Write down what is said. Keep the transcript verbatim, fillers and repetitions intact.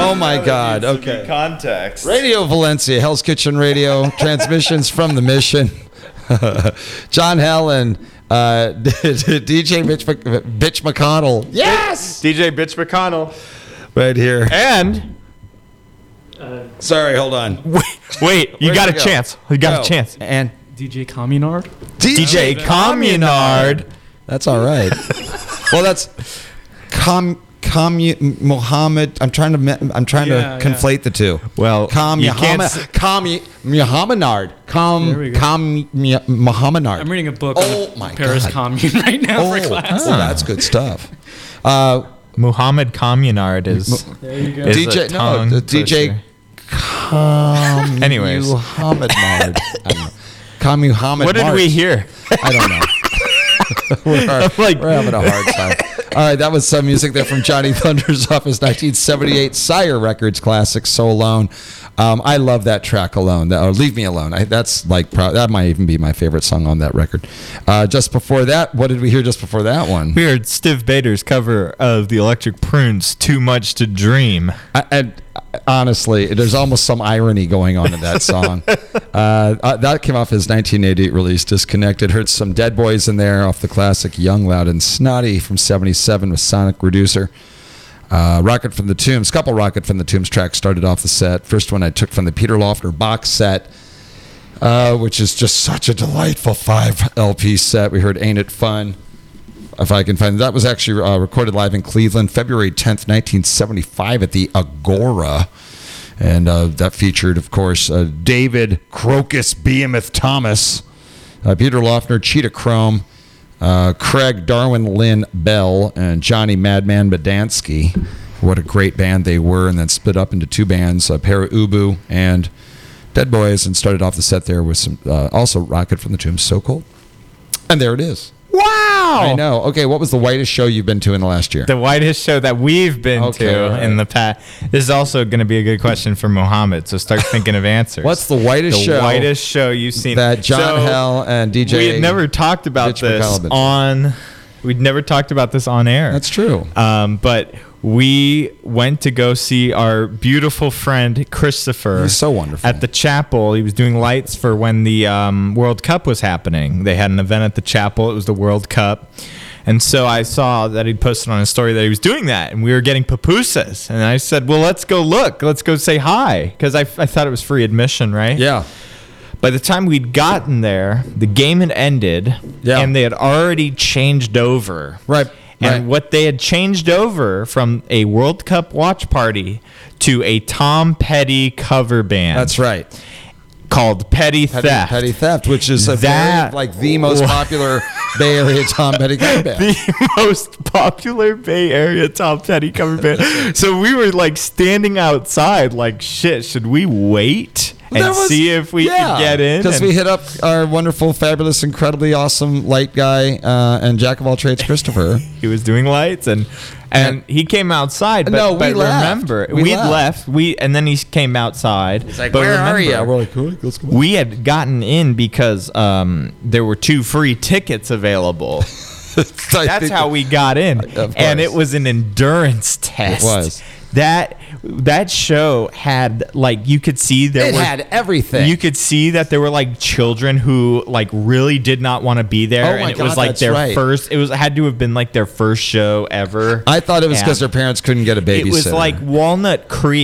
Oh my God. Okay. Context. Radio Valencia, Hell's Kitchen Radio, transmissions from the mission. John Hell and uh, D J Bitch, Bitch McConnell. Yes! D J Bitch McConnell. Right here. And... Uh, Sorry, hold on. Wait, wait you Where'd got you a go? chance. You got Go. a chance. And D J Communard. D J Communard. That's all right. Well, that's com commu Muhammad. I'm trying to me- I'm trying Yeah, to conflate yeah. the two. Well, com you can't Muhammad s- com Muhammadard. Com There we go. com Muhammadard. I'm reading a book Oh on my the Paris God. Commune right now Oh, for class. oh, that's good stuff. Uh, Muhammad Communard is, There you go. is D J a no, tongue the D J twister. Com Anyways. Muhammadard. I don't know. Com Muhammad. What did March. we hear? I don't know. we're, I'm like- we're having a hard time. All right, that was some music there from Johnny Thunders off his nineteen seventy-eight Sire Records classic, So Alone. Um, I love that track alone. That, or Leave Me Alone. I, that's like pro- that might even be my favorite song on that record. Uh, just before that, what did we hear just before that one? We heard Stiv Bader's cover of the Electric Prunes, Too Much to Dream. I, and honestly, there's almost some irony going on in that song. uh, uh, that came off his nineteen eighty-eight release, Disconnected. Heard some Dead Boys in there off the classic Young, Loud, and Snotty from seventy-seven with Sonic Reducer. Uh, Rocket from the Tombs, couple Rocket from the Tombs tracks started off the set. First one I took from the Peter Lofner box set, uh, which is just such a delightful five L P set. We heard Ain't It Fun? If I can find it. That was actually uh, recorded live in Cleveland, February tenth, nineteen seventy-five at the Agora. And uh, that featured, of course, uh, David Crocus Behemoth Thomas, uh, Peter Lofner, Cheetah Chrome, uh, Craig Darwin Lynn Bell, and Johnny Madman Badansky. What a great band they were, and then split up into two bands, uh, Para Ubu and Dead Boys, and started off the set there with some uh, also Rocket from the Tombs, So Cold. And there it is. Wow! I know. Okay, what was the whitest show you've been to in the last year? The whitest show that we've been Okay, to all right. in the past. This is also going to be a good question for Mohammed, so start thinking of answers. What's the whitest the show whitest show you've seen? that John So, Hell and D J... We had never talked about Bitch this McCallum. on... We'd never talked about this on air. That's true. Um, but we went to go see our beautiful friend Christopher. He's so wonderful. At the chapel. He was doing lights for when the um, World Cup was happening. They had an event at the chapel. It was the World Cup. And so I saw that he'd posted on his story that he was doing that, and we were getting pupusas. And I said, well, let's go look. Let's go say hi, because I, I thought it was free admission, right? Yeah. By the time we'd gotten there, the game had ended, Yeah. and they had already changed over. Right. And right. what they had changed over from a World Cup watch party to a Tom Petty cover band. That's right. Called Petty, Petty Theft. Petty Theft, which is a That- very, like the most popular Bay Area Tom Petty cover band. The most popular Bay Area Tom Petty cover band. So we were like standing outside, like, shit, should we wait and That was- see if we yeah, could get in? Because And we hit up our wonderful, fabulous, incredibly awesome light guy uh, and jack of all trades, Christopher. he was doing lights, and and he came outside. But, No, we but left. remember, We we'd left. left. We and then he came outside. He's like, "Where are ya?" We're like, "Cool, let's go." We had gotten in because um, there were two free tickets available. That's how we got in, Of and course. it was an endurance test. It was. That that show had, like, you could see there It were had everything. You could see that there were like children who like really did not want to be there, Oh my and it was God, like that's their right. first. It was had to have been like their first show ever. I thought it was because their And parents couldn't get a babysitter. It was like Walnut Creek.